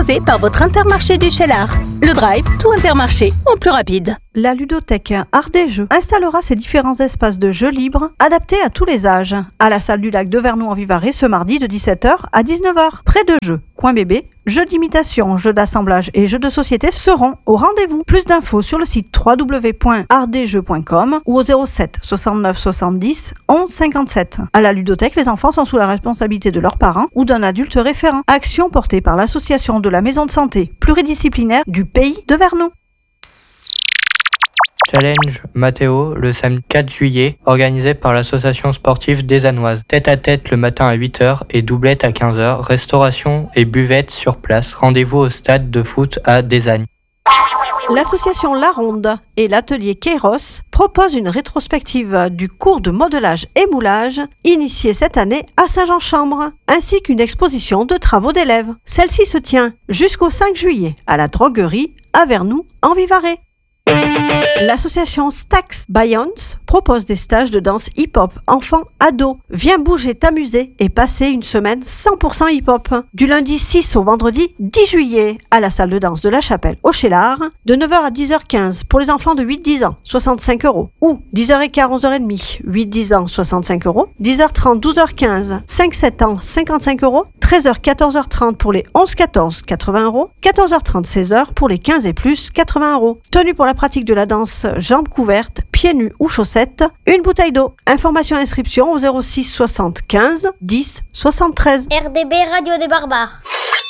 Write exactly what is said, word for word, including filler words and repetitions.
passez par votre Intermarché du Cheylard. Le Drive, tout Intermarché, en plus rapide. La ludothèque Art des Jeux installera ses différents espaces de jeux libres adaptés à tous les âges à la salle du lac de Vernou en Vivarais ce mardi de dix-sept heures à dix-neuf heures. Près de jeux, coin bébé, jeux d'imitation, jeux d'assemblage et jeux de société seront au rendez-vous. Plus d'infos sur le site w w w point art des jeux point com ou au zéro sept soixante-neuf soixante-dix onze cinquante-sept. À la ludothèque, les enfants sont sous la responsabilité de leurs parents ou d'un adulte référent. Action portée par l'association de la maison de santé pluridisciplinaire du pays de Vernou. Challenge Mathéo le samedi quatre juillet, organisé par l'association sportive des Anoises. Tête à tête le matin à huit heures et doublette à quinze heures. Restauration et buvette sur place. Rendez-vous au stade de foot à Desagnes. L'association La Ronde et l'atelier Kairos proposent une rétrospective du cours de modelage et moulage initié cette année à Saint-Jean-Chambre, ainsi qu'une exposition de travaux d'élèves. Celle-ci se tient jusqu'au cinq juillet à la droguerie à Vernou en Vivarais. L'association Stax Bayons propose des stages de danse hip-hop enfants-ados. Viens bouger, t'amuser et passer une semaine cent pour cent hip-hop. Du lundi six au vendredi dix juillet à la salle de danse de la Chapelle au Cheylard, de neuf heures à dix heures quinze pour les enfants de huit à dix ans, soixante-cinq euros. Ou dix heures quinze, onze heures trente, huit à dix ans, soixante-cinq euros. dix heures trente, douze heures quinze, cinq à sept ans, cinquante-cinq euros. treize heures, quatorze heures trente pour les onze à quatorze, quatre-vingts euros. quatorze heures trente, seize heures pour les quinze et plus, quatre-vingts euros. Tenue pour la pratique de la danse jambes couvertes, pieds nus ou chaussettes, une bouteille d'eau. Information et inscription au zéro six soixante-quinze dix soixante-treize. R D B Radio des Barbares.